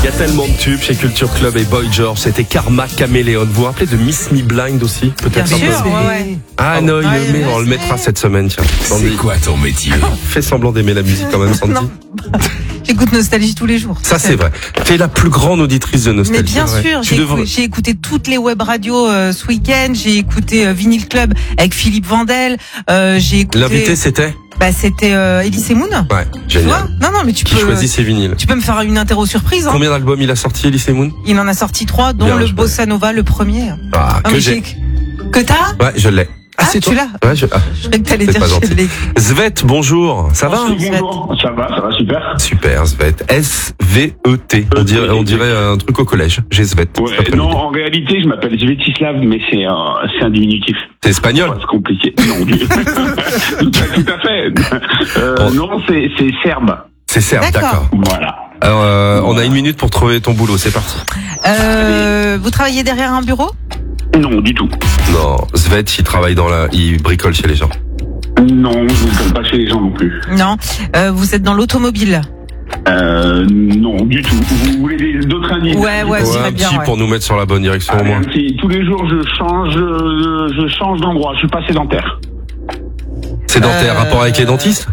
y a tellement de tubes chez Culture Club et Boy George. C'était Karma Caméléon. Vous vous rappelez de Miss Me Blind aussi? Peut-être Bien un sûr, peu. ouais. Ah non, on le mettra cette semaine, tiens. C'est quoi ton métier? Fais semblant d'aimer la musique quand même, Sandy. Non. J'écoute Nostalgie tous les jours. Ça, c'est vrai. Tu es la plus grande auditrice de Nostalgie. Mais bien sûr, j'ai écouté toutes les web radios ce week-end. J'ai écouté Vinyl Club avec Philippe Vandel. J'ai écouté. L'invité, c'était? C'était Elise Moon. Ouais, génial. Non, mais tu Qui peux. choisit ses vinyles? Tu peux me faire une interro surprise. Hein. Combien d'albums il a sorti, Elise Moon? Il en a sorti 3, dont Bien, le Bossa Nova, le premier. Ah, que j'ai. Que t'as? Ouais, je l'ai. Ah, c'est tu l'as? Ouais, Je croyais que t'allais c'est dire pas que je gentil. l'ai. Svet, bonjour. Ça va? Bonjour, ça va super. Super, Svet. S-V-E-t. On dirait un truc au collège. J'ai Svet. Ouais, non, en réalité, je m'appelle Svetislav, mais c'est un diminutif. C'est espagnol? C'est compliqué. Non, tout à fait. Non, c'est serbe. C'est serbe, d'accord. Voilà. Alors, on a 1 minute pour trouver ton boulot. C'est parti. Vous travaillez derrière un bureau? Non, du tout. Non, Svet, il bricole chez les gens. Non, je ne bricole pas chez les gens non plus. Non. Vous êtes dans l'automobile? Non, du tout. Vous voulez d'autres indices? Ouais, un bien, petit ouais. pour nous mettre sur la bonne direction au moins. Tous les jours, je change d'endroit. Je suis pas sédentaire. Sédentaire, rapport avec les dentistes?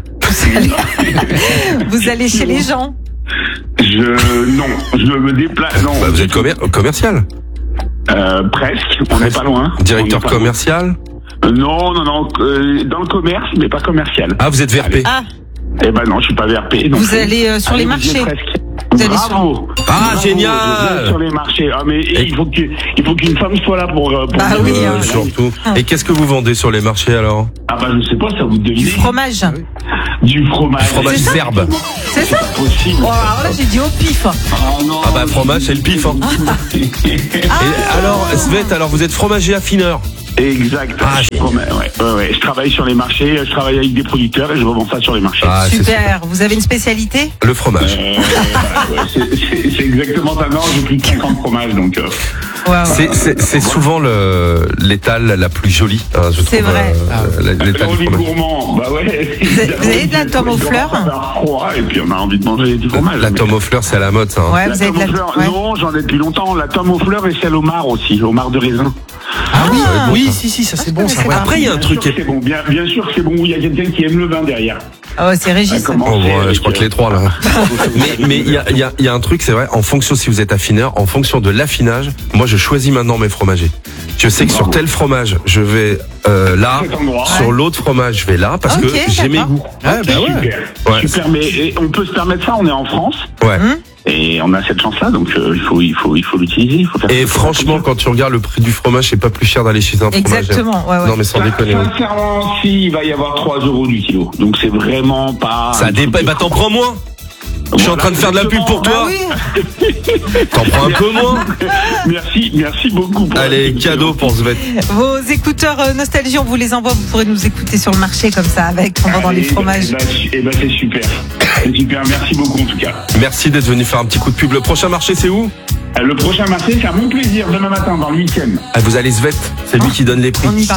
Vous allez chez les gens? Non, je me déplace. Non. Bah, vous êtes commercial? Presque. On n'est pas loin. Directeur commercial? Non. Dans le commerce, mais pas commercial. Ah, vous êtes VRP? Ah. Eh ben non, je suis pas VRP. Donc Vous allez sur les marchés? Vous allez Bravo. Ah, génial. Je vais sur les marchés. Ah, mais il faut qu'une femme soit là pour Ah oui, surtout. Et qu'est-ce que vous vendez sur les marchés alors? Ah bah je sais pas, ça vous devine. Du fromage. Du fromage. Fromage serbe. C'est ça? Possible. Oh, alors là, j'ai dit au pif. Non. Ah bah fromage, c'est le pif. Hein. Et alors, Svet, vous êtes fromager affineur? Exact. Ah, ouais. Je travaille sur les marchés, je travaille avec des producteurs et je revends ça sur les marchés. Ah, super. Vous avez une spécialité? Le fromage. C'est exactement ça. Non, j'ai plus de 50 fromages, donc. C'est souvent l'étale la plus jolie, hein, je trouve. C'est vrai. L'étale On du est fromage. gourmand. Bah ouais. Vous avez de la tome aux fleurs? On a froid et puis on a envie de manger du fromage. La tome aux fleurs, c'est à la mode, ça. Hein. Ouais, La vous avez de tome la aux fleurs, ouais. non, j'en ai depuis longtemps. La tome aux fleurs et celle au mar aussi, au mar de raisin. Ah oui, oui, si, ça c'est bon, ça. Ouais, après, il y a un truc. C'est bon, bien sûr que c'est bon. Il y a quelqu'un qui aime le vin derrière. Ah ouais, c'est Régis. Je crois que les trois là. mais il y a un truc, c'est vrai, en fonction si vous êtes affineur, en fonction de l'affinage, moi je choisis maintenant mes fromagers. Je sais que sur tel fromage, je vais là, sur l'autre fromage, je vais là parce que j'ai mes goûts. Super, mais on peut se permettre ça, on est en France. Ouais. Et on a cette chance-là, donc il faut l'utiliser. Et franchement, quand tu regardes le prix du fromage, c'est pas plus cher d'aller chez un fromage. Exactement, ouais. Non mais sans déconner. Sincèrement, si, il va y avoir 3 € du kilo. Donc c'est vraiment pas... Ça dépend, bah t'en prends moins. Je suis en train de faire de la pub pour toi. T'en prends un peu moins. Merci beaucoup. Allez, cadeau pour Svet. Vos écouteurs Nostalgie, on vous les envoie. Vous pourrez nous écouter sur le marché comme ça, avec en vendant les fromages. Eh ben c'est super. C'est super. Merci beaucoup en tout cas. Merci d'être venu faire un petit coup de pub. Le prochain marché, c'est où? Le prochain marché, c'est à Mon Plaisir, demain matin, dans le 8e. Vous allez Svet, c'est lui qui donne les prix. On y va.